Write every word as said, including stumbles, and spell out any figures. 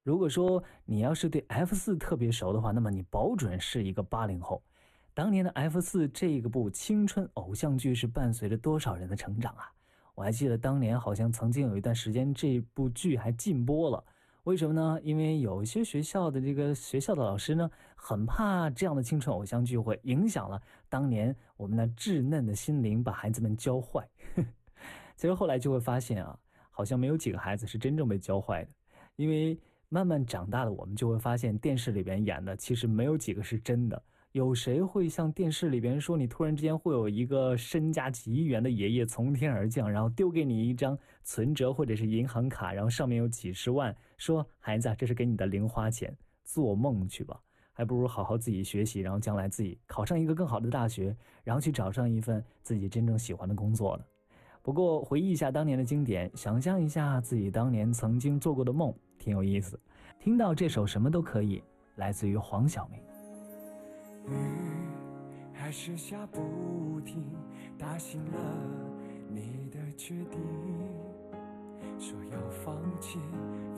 如果说你要是对 F 四 特别熟的话，那么你保准是一个八零后。当年的 F 四 这个部青春偶像剧是伴随着多少人的成长啊！我还记得当年好像曾经有一段时间这部剧还禁播了。为什么呢？因为有一些学校的这个学校的老师呢，很怕这样的青春偶像剧会影响了当年我们那稚嫩的心灵，把孩子们教坏。其实后来就会发现啊，好像没有几个孩子是真正被教坏的，因为慢慢长大了，我们就会发现电视里边演的其实没有几个是真的。有谁会像电视里边说，你突然之间会有一个身家几亿元的爷爷从天而降，然后丢给你一张存折或者是银行卡，然后上面有几十万，说孩子啊，这是给你的零花钱，做梦去吧，还不如好好自己学习，然后将来自己考上一个更好的大学，然后去找上一份自己真正喜欢的工作了。不过回忆一下当年的经典，想象一下自己当年曾经做过的梦，挺有意思。听到这首什么都可以，来自于黄晓明。 雨还是下不停，打醒了你的决定，说要放弃